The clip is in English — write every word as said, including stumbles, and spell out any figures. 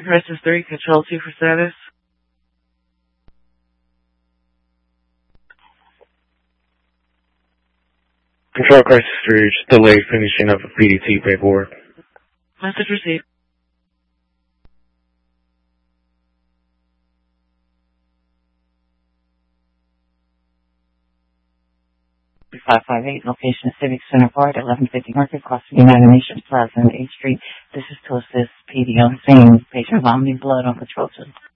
Crisis three, Control two for status. Control Crisis three, just delayed finishing up a P D T paperwork. Message received. five five eight, location Civic Center Park, eleven fifty Market, across the United Nations Plaza on eighth Street. This is to assist P D on scene. Patient vomiting blood on control two.